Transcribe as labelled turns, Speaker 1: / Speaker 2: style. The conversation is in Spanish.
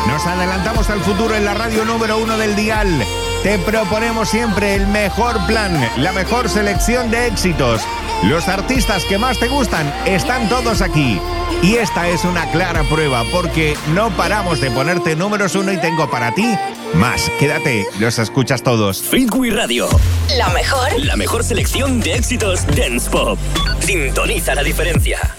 Speaker 1: Nos adelantamos al futuro en la radio número 1 del dial. Te proponemos siempre el mejor plan, la mejor selección de éxitos. Los artistas que más te gustan están todos aquí. Y esta es una clara prueba, porque no paramos de ponerte números 1 y tengo para ti más. Quédate, los escuchas todos.
Speaker 2: Freeway Radio.
Speaker 3: La mejor
Speaker 2: selección de éxitos Dance Pop. Sintoniza la diferencia.